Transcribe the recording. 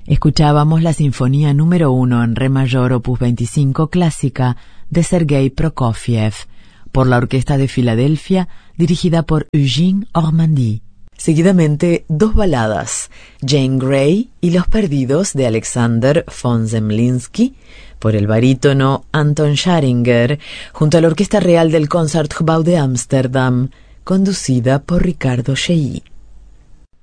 Escuchábamos la Sinfonía número 1 en Re mayor opus 25 clásica de Sergei Prokofiev por la Orquesta de Filadelfia dirigida por Eugene Ormandy. Seguidamente, dos baladas, Jane Grey y Los Perdidos de Alexander von Zemlinsky por el barítono Anton Scharinger junto a la Orquesta Real del Concertgebouw de Ámsterdam conducida por Ricardo Chailly.